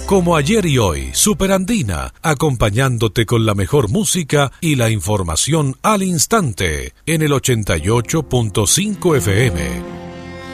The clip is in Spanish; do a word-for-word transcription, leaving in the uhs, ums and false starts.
Como ayer y hoy, Superandina, acompañándote con la mejor música y la información al instante en el ochenta y ocho punto cinco F M.